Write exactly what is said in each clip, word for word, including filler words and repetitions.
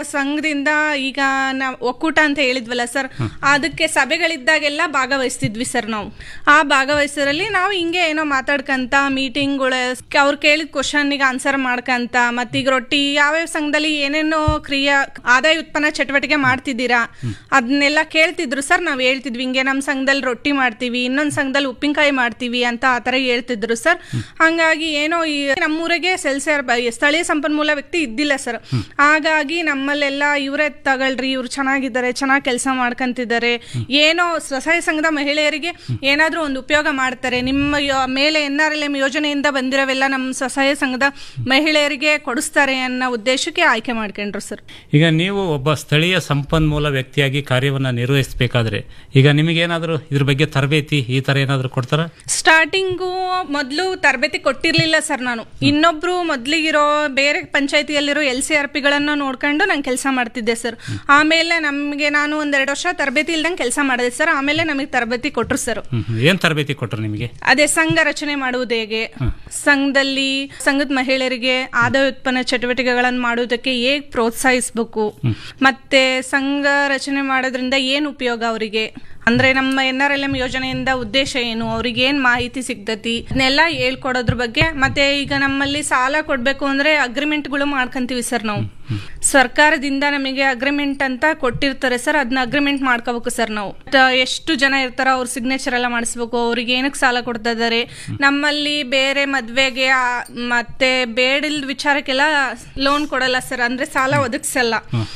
ಸಂಘದಿಂದ ಈಗ ನಾವು ಒಕ್ಕೂಟ ಅಂತ ಹೇಳಿದ್ವಲ್ಲ ಸರ್, ಅದಕ್ಕೆ ಸಭೆಗಳಿದ್ದಾಗೆಲ್ಲ ಭಾಗವಹಿಸ್ತಿದ್ವಿ ಸರ್. ನಾವು ಆ ಭಾಗವಹಿಸೋದ್ರಲ್ಲಿ ನಾವು ಹಿಂಗೆ ಏನೋ ಮಾತಾಡ್ಕಂತ ಮೀಟಿಂಗ್ಗಳು ಅವ್ರು ಕೇಳಿದ ಕ್ವಶನ್ಗೆ ಆನ್ಸರ್ ಮಾಡ್ಕಂತ, ಮತ್ತೀಗ ರೊಟ್ಟಿ ಯಾವ್ಯಾವ ಸಂಘದಲ್ಲಿ ಏನೇನೋ ಕ್ರಿಯಾ ಆದಾಯ ಉತ್ಪನ್ನ ಚಟುವಟಿಕೆ ಮಾಡ್ತಿದ್ದೀರಾ ಅದನ್ನೆಲ್ಲ ಕೇಳ್ತಿದ್ರು ಸರ್. ನಾವ್ ಹೇಳ್ತಿದ್ವಿ ಹಿಂಗೆ ನಮ್ಮ ಸಂಘದಲ್ಲಿ ರೊಟ್ಟಿ ಮಾಡ್ತೀವಿ, ಇನ್ನೊಂದ್ ಸಂಘದಲ್ಲಿ ಉಪ್ಪಿನಕಾಯಿ ಮಾಡ್ತೀವಿ ಅಂತ ಆತರ ಹೇಳ್ತಿದ್ರು ಸರ್. ಹಂಗಾಗಿ ಏನೋ ಈ ನಮ್ಮೂರಿಗೆ ಸೆಲ್ಸಿಯರ್ ಸ್ಥಳೀಯ ಸಂಪನ್ಮೂಲ ವ್ಯಕ್ತಿ ಇದ್ದಿಲ್ಲ ಸರ್. ಹಾಗಾಗಿ ನಮ್ಮಲ್ಲೆಲ್ಲ ಇವರೇ ತಗೊಳ್ರಿ, ಇವ್ರು ಚೆನ್ನಾಗಿದ್ದಾರೆ, ಚೆನ್ನಾಗಿ ಕೆಲಸ ಮಾಡ್ಕೊಂತಿದ್ದಾರೆ, ಏನೋ ಸ್ವಸಹಾಯ ಸಂಘದ ಮಹಿಳೆಯರಿಗೆ ಏನಾದ್ರೂ ಒಂದು ಉಪಯೋಗ ಮಾಡ್ತಾರೆ, ನಿಮ್ಮ ಮೇಲೆ ಎನ್ ಆರ್ ಎಲ್ ಎಂ ಯೋಜನೆಯಿಂದ ಬಂದಿರೋವೆಲ್ಲ ನಮ್ಮ ಸ್ವಸಹಾಯ ಸಂಘದ ಮಹಿಳೆಯರಿಗೆ ಕೊಡಿಸ್ತಾರೆ ಅನ್ನೋ ಉದ್ದೇಶಕ್ಕೆ ಆಯ್ಕೆ ಮಾಡ್ಕೊಂಡ್ರು ಸರ್. ಈಗ ನೀವು ಒಬ್ಬ ಸ್ಥಳೀಯ ಸಂಪನ್ಮೂಲ ವ್ಯಕ್ತಿಯಾಗಿ ಕಾರ್ಯವನ್ನ ನಿರ್ವಹಿಸಬೇಕಾದ್ರೆ ಈಗ ನಿಮಗೇನಾದ್ರೂ ಇದ್ರ ಬಗ್ಗೆ ತರಬೇತಿ ಈ ತರ ಏನಾದ್ರು ಕೊಡ್ತಾರ? ಸ್ಟಾರ್ಟಿಂಗು ಮೊದಲು ತರಬೇತಿ ಕೊಟ್ಟಿರ್ಲಿಲ್ಲ ಸರ್. ನಾನು ಇನ್ನೊಬ್ರು ಮೊದ್ಲಿಗಿರೋ ಬೇರೆ ಪಂಚಾಯತಿಯಲ್ಲಿರೋ ಎಲ್ ಸಿ ಆರ್ ಪಿಗಳನ್ನ ನೋಡ್ಕೊಂಡು ನಾನು ಕೆಲಸ ಮಾಡ್ತಿದ್ದೆ ಸರ್. ಆಮೇಲೆ ನಮ್ಗೆ ನಾನು ಒಂದೆರಡು ವರ್ಷ ತರಬೇತಿ ಇಲ್ದಂಗೆ ಕೆಲಸ ಮಾಡಿದೆ ಸರ್. ಆಮೇಲೆ ನಮಗೆ ತರಬೇತಿ ಕೊಟ್ರು ಸರ್. ಏನ್ ತರಬೇತಿ ಕೊಟ್ರು ನಿಮಗೆ? ಅದೇ ಸಂಘ ರಚನೆ ಮಾಡುವುದು ಹೇಗೆ, ಸಂಘದಲ್ಲಿ ಸಂಘದ ಮಹಿಳೆಯರಿಗೆ ಆದಾಯ ಉತ್ಪನ್ನ ಚಟುವಟಿಕೆಗಳನ್ನು ಮಾಡುವುದಕ್ಕೆ ಹೇಗ್ ಪ್ರೋತ್ಸಾಹಿಸಬೇಕು, ಮತ್ತೆ ಸಂಘ ರಚನೆ ಮಾಡೋದ್ರಿಂದ ಏನ್ ಉಪಯೋಗ ಅವರಿಗೆ, ಅಂದ್ರೆ ನಮ್ಮ ಎನ್ ಆರ್ ಎಲ್ ಎಂ ಯೋಜನೆಯಿಂದ ಉದ್ದೇಶ ಏನು, ಅವ್ರಿಗೆ ಏನ್ ಮಾಹಿತಿ ಸಿಗ್ತತಿ ಇದನ್ನೆಲ್ಲ ಹೇಳ್ಕೊಡೋದ್ರ ಬಗ್ಗೆ. ಮತ್ತೆ ಈಗ ನಮ್ಮಲ್ಲಿ ಸಾಲ ಕೊಡ್ಬೇಕು ಅಂದ್ರೆ ಅಗ್ರಿಮೆಂಟ್ಗಳು ಮಾಡ್ಕೊಂತೀವಿ ಸರ್. ನಾವು ಸರ್ಕಾರದಿಂದ ನಮಗೆ ಅಗ್ರಿಮೆಂಟ್ ಅಂತ ಕೊಟ್ಟಿರ್ತಾರೆ ಸರ್, ಅದನ್ನ ಅಗ್ರಿಮೆಂಟ್ ಮಾಡ್ಕೋಬೇಕು ಸರ್. ನಾವು ಎಷ್ಟು ಜನ ಇರ್ತಾರೋ ಅವ್ರ ಸಿಗ್ನೇಚರ್ ಎಲ್ಲ ಮಾಡಿಸ್ಬೇಕು, ಅವ್ರಿಗೆ ಏನಕ್ಕೆ ಸಾಲ ಕೊಡ್ತಾ ಇದಾರೆ. ನಮ್ಮಲ್ಲಿ ಬೇರೆ ಮದ್ವೆಗೆ ಮತ್ತೆ ಬೇಡಿಲ್ದ ವಿಚಾರಕ್ಕೆಲ್ಲ ಲೋನ್ ಕೊಡಲ್ಲ ಸರ್, ಅಂದ್ರೆ ಸಾಲ ಒದಗಿಸಲ್ಲ.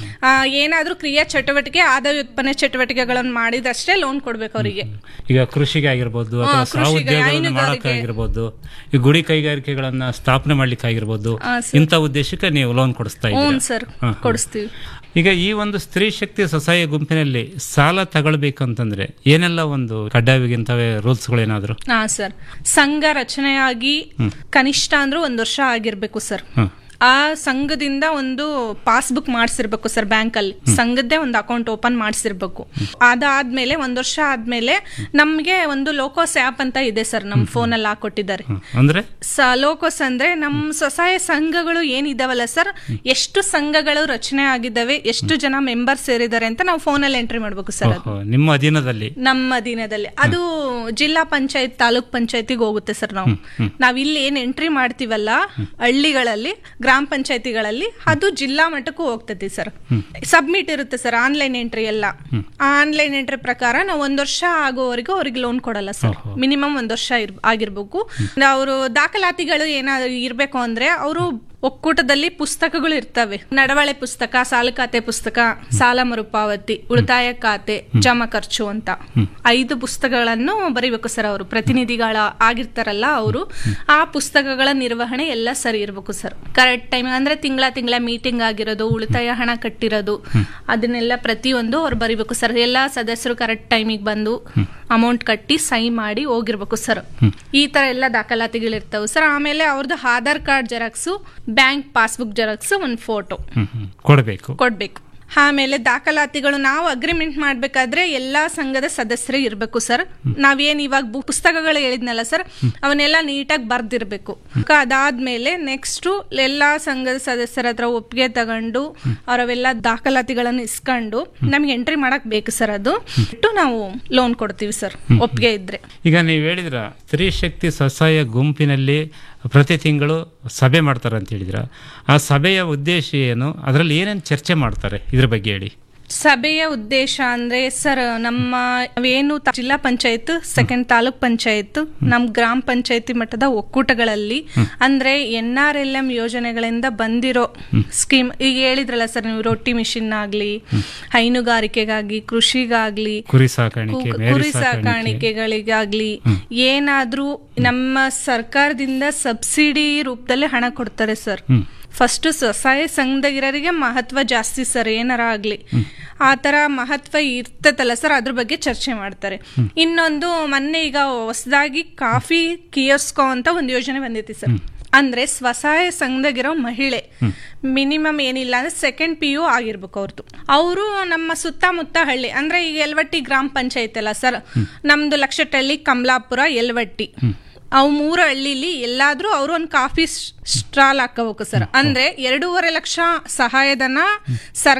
ಏನಾದ್ರೂ ಕ್ರಿಯಾ ಚಟುವಟಿಕೆ ಆದಾಯ ಉತ್ಪನ್ನ ಚಟುವಟಿಕೆಗಳನ್ನು ಮಾಡಿದಷ್ಟೇ ಲೋನ್ ಕೊಡ್ಬೇಕು ಅವರಿಗೆ. ಈಗ ಕೃಷಿಗೆ ಆಗಿರ್ಬೋದು ಅಥವಾ ಸ್ವಾಉದ್ಯೋಗಗಳನ್ನು ಮಾಡಕ್ಕಾಗಿರ್ಬೋದು, ಈ ಗುಡಿ ಕೈಗಾರಿಕೆಗಳನ್ನ ಸ್ಥಾಪನೆ ಮಾಡ್ಲಿಕ್ಕೆ ಆಗಿರ್ಬೋದು, ಇಂಥ ಉದ್ದೇಶಕ್ಕೆ ನೀವು ಲೋನ್ ಕೊಡಿಸ್ತಾ ಇದ್ದೀರಾ ಸರ್? ಕೊಡಿಸ್ತೀವಿ. ಈಗ ಈ ಒಂದು ಸ್ತ್ರೀ ಶಕ್ತಿ ಸ್ವಸಹಾಯ ಗುಂಪಿನಲ್ಲಿ ಸಾಲ ತಗೊಳ್ಬೇಕಂತಂದ್ರೆ ಏನೆಲ್ಲ ಒಂದು ಕಡ್ಡಾಯವಾಗಿಂತವೇ ರೂಲ್ಸ್ ಗಳು ಏನಾದ್ರು? ಹಾ ಸರ್, ಸಂಘ ರಚನೆಯಾಗಿ ಕನಿಷ್ಠ ಅಂದ್ರೂ ಒಂದ್ ವರ್ಷ ಆಗಿರ್ಬೇಕು ಸರ್. ಆ ಸಂಘದಿಂದ ಒಂದು ಪಾಸ್ಬುಕ್ ಮಾಡಿಸಿರ್ಬೇಕು ಸರ್, ಬ್ಯಾಂಕ್ ಅಲ್ಲಿ ಸಂಘದ್ದೇ ಒಂದು ಅಕೌಂಟ್ ಓಪನ್ ಮಾಡಿಸಿರ್ಬೇಕು. ಅದಾದ್ಮೇಲೆ ಒಂದ್ ವರ್ಷ ಆದ್ಮೇಲೆ ನಮ್ಗೆ ಒಂದು ಲೋಕೋಸ್ ಆಪ್ ಅಂತ ಇದೆ ಸರ್, ನಮ್ ಫೋನ್ ಅಲ್ಲಿ ಹಾಕೊಟ್ಟಿದ್ದಾರೆ. ಅಂದ್ರೆ ಲೋಕೋಸ್ ಅಂದ್ರೆ ನಮ್ ಸ್ವಸಹಾಯ ಸಂಘಗಳು ಏನಿದಾವಲ್ಲ ಸರ್, ಎಷ್ಟು ಸಂಘಗಳು ರಚನೆ ಆಗಿದ್ದಾವೆ, ಎಷ್ಟು ಜನ ಮೆಂಬರ್ಸ್ ಸೇರಿದ್ದಾರೆ ಅಂತ ನಾವು ಫೋನ್ ಅಲ್ಲಿ ಎಂಟ್ರಿ ಮಾಡ್ಬೇಕು ಸರ್. ಅದು ನಿಮ್ಮ ಅಧೀನದಲ್ಲಿ ನಮ್ಮ ಅಧೀನದಲ್ಲಿ ಅದು ಜಿಲ್ಲಾ ಪಂಚಾಯತ್ ತಾಲೂಕ್ ಪಂಚಾಯತಿಗೆ ಹೋಗುತ್ತೆ ಸರ್. ನಾವು ನಾವ್ ಇಲ್ಲಿ ಏನ್ ಎಂಟ್ರಿ ಮಾಡ್ತೀವಲ್ಲ ಹಳ್ಳಿಗಳಲ್ಲಿ ಗ್ರಾಮ ಪಂಚಾಯತಿಗಳಲ್ಲಿ, ಅದು ಜಿಲ್ಲಾ ಮಟ್ಟಕ್ಕೂ ಹೋಗ್ತದೆ ಸರ್. ಸಬ್ಮಿಟ್ ಇರುತ್ತೆ ಸರ್ ಆನ್ಲೈನ್ ಎಂಟ್ರಿ ಎಲ್ಲ. ಆನ್ಲೈನ್ ಎಂಟ್ರಿ ಪ್ರಕಾರ ನಾವು ಒಂದ್ ವರ್ಷ ಆಗೋವರೆಗೂ ಅವ್ರಿಗೆ ಲೋನ್ ಕೊಡಲ್ಲ ಸರ್. ಮಿನಿಮಮ್ ಒಂದ್ ವರ್ಷ ಆಗಿರ್ಬೇಕು. ಅವರು ದಾಖಲಾತಿಗಳು ಏನಾದ್ರು ಇರ್ಬೇಕು ಅಂದ್ರೆ ಅವರು ಒಕ್ಕೂಟದಲ್ಲಿ ಪುಸ್ತಕಗಳು ಇರ್ತವೆ, ನಡವಳೆ ಪುಸ್ತಕ, ಸಾಲ ಖಾತೆ ಪುಸ್ತಕ, ಸಾಲ ಮರುಪಾವತಿ, ಉಳಿತಾಯ ಖಾತೆ, ಜಮಾ ಖರ್ಚು ಅಂತ ಐದು ಪುಸ್ತಕಗಳನ್ನು ಬರೀಬೇಕು ಸರ್. ಅವರು ಪ್ರತಿನಿಧಿಗಳ ಆಗಿರ್ತಾರಲ್ಲ ಅವರು, ಆ ಪುಸ್ತಕಗಳ ನಿರ್ವಹಣೆ ಎಲ್ಲ ಸರಿ ಇರ್ಬೇಕು ಸರ್. ಕರೆಕ್ಟ್ ಟೈಮ್ ಅಂದ್ರೆ ತಿಂಗಳ ತಿಂಗಳ ಮೀಟಿಂಗ್ ಆಗಿರೋದು, ಉಳಿತಾಯ ಹಣ ಕಟ್ಟಿರೋದು, ಅದನ್ನೆಲ್ಲ ಪ್ರತಿಯೊಂದು ಅವ್ರು ಬರೀಬೇಕು ಸರ್. ಎಲ್ಲಾ ಸದಸ್ಯರು ಕರೆಕ್ಟ್ ಟೈಮಿಗೆ ಬಂದು ಅಮೌಂಟ್ ಕಟ್ಟಿ ಸಹಿ ಮಾಡಿ ಹೋಗಿರ್ಬೇಕು ಸರ್. ಈ ತರ ಎಲ್ಲ ದಾಖಲಾತಿಗಳಿರ್ತಾವೆ ಸರ್. ಆಮೇಲೆ ಅವ್ರದ್ದು Aadhaar card xerox, bank passbook xerox, ಒಂದು ಫೋಟೋ ಕೊಡಬೇಕು ಕೊಡ್ಬೇಕು. ಆಮೇಲೆ ದಾಖಲಾತಿಗಳು ನಾವು ಅಗ್ರಿಮೆಂಟ್ ಮಾಡ್ಬೇಕಾದ್ರೆ ಎಲ್ಲಾ ಸಂಘದ ಸದಸ್ಯರು ಇರ್ಬೇಕು ಸರ್. ನಾವೇನ್ ಇವಾಗ ಪುಸ್ತಕಗಳು ಹೇಳಿದ್ನಲ್ಲ ಸರ್, ಅವನ್ನೆಲ್ಲ ನೀಟಾಗಿ ಬರ್ದಿರ್ಬೇಕು. ಅದಾದ್ಮೇಲೆ ನೆಕ್ಸ್ಟ್ ಎಲ್ಲಾ ಸಂಘದ ಸದಸ್ಯರ ಹತ್ರ ಒಪ್ಪಿಗೆ ತಗೊಂಡು ಅವರವೆಲ್ಲ ದಾಖಲಾತಿಗಳನ್ನು ಇಸ್ಕೊಂಡು ನಮ್ಗೆ ಎಂಟ್ರಿ ಮಾಡಕ್ ಬೇಕು ಸರ್. ಅದು ಇಟ್ಟು ನಾವು ಲೋನ್ ಕೊಡ್ತೀವಿ ಸರ್, ಒಪ್ಪಿಗೆ ಇದ್ರೆ. ಈಗ ನೀವು ಹೇಳಿದ್ರ ಸ್ತ್ರೀ ಶಕ್ತಿ ಸ್ವಸಹಾಯ ಗುಂಪಿನಲ್ಲಿ ಪ್ರತಿ ತಿಂಗಳು ಸಭೆ ಮಾಡ್ತಾರೆ ಅಂತ ಹೇಳಿದ್ರ, ಆ ಸಭೆಯ ಉದ್ದೇಶ ಏನು, ಅದರಲ್ಲಿ ಏನೇನು ಚರ್ಚೆ ಮಾಡ್ತಾರೆ ಇದ್ರ ಬಗ್ಗೆ ಹೇಳಿ. ಸಭೆಯ ಉದ್ದೇಶ ಅಂದ್ರೆ ಸರ್, ನಮ್ಮ ಏನು ಜಿಲ್ಲಾ ಪಂಚಾಯತ್, ಸೆಕೆಂಡ್ ತಾಲೂಕ್ ಪಂಚಾಯತ್, ನಮ್ ಗ್ರಾಮ ಪಂಚಾಯತಿ ಮಟ್ಟದ ಒಕ್ಕೂಟಗಳಲ್ಲಿ ಅಂದ್ರೆ ಎನ್ ಆರ್ ಎಲ್ ಎಂ ಯೋಜನೆಗಳಿಂದ ಬಂದಿರೋ ಸ್ಕೀಮ್, ಈಗ ಹೇಳಿದ್ರಲ್ಲ ಸರ್ ನೀವು, ರೊಟ್ಟಿ ಮಿಷಿನ್ ಆಗ್ಲಿ, ಹೈನುಗಾರಿಕೆಗಾಗಿ, ಕೃಷಿಗಾಗ್ಲಿ, ಕುರಿ ಸಾಕಾಣಿಕೆ ಕುರಿ ಸಾಕಾಣಿಕೆಗಳಿಗಾಗ್ಲಿ ಏನಾದ್ರೂ ನಮ್ಮ ಸರ್ಕಾರದಿಂದ ಸಬ್ಸಿಡಿ ರೂಪದಲ್ಲಿ ಹಣ ಕೊಡ್ತಾರೆ ಸರ್. ಫಸ್ಟ್ ಸ್ವಸಹಾಯ ಸಂಘದಗಿರೋರಿಗೆ ಮಹತ್ವ ಜಾಸ್ತಿ ಸರ್, ಏನಾರ ಆಗ್ಲಿ ಆ ತರ ಮಹತ್ವ ಇರ್ತದಲ್ಲ ಸರ್, ಅದ್ರ ಬಗ್ಗೆ ಚರ್ಚೆ ಮಾಡ್ತಾರೆ. ಇನ್ನೊಂದು ಮೊನ್ನೆ ಈಗ ಹೊಸದಾಗಿ ಕಾಫಿ ಕಿಯೋಸ್ಕೋ ಅಂತ ಒಂದು ಯೋಜನೆ ಬಂದೈತಿ ಸರ್. ಅಂದ್ರೆ ಸ್ವಸಹಾಯ ಸಂಘದಾಗಿರೋ ಮಹಿಳೆ ಮಿನಿಮಮ್ ಏನಿಲ್ಲ ಅಂದ್ರೆ ಸೆಕೆಂಡ್ ಪಿ ಯು ಆಗಿರ್ಬೇಕು ಅವ್ರದ್ದು. ಅವರು ನಮ್ಮ ಸುತ್ತಮುತ್ತ ಹಳ್ಳಿ ಅಂದ್ರೆ ಈಗ ಯಲವಟ್ಟಿ ಗ್ರಾಮ ಪಂಚಾಯತ್ ಅಲ್ಲ ಸರ್, ನಮ್ದು ಲಕ್ಷಟಳ್ಳಿ, ಕಮಲಾಪುರ, ಯಲವಟ್ಟಿ, ಅವು ಮೂರು ಹಳ್ಳಿಲಿ ಎಲ್ಲಾದ್ರೂ ಅವ್ರು ಒಂದು ಕಾಫಿ ಸ್ಟಾಲ್ ಹಾಕಬೇಕು ಸರ್. ಅಂದ್ರೆ ಎರಡೂವರೆ ಲಕ್ಷ ಸಹಾಯಧನ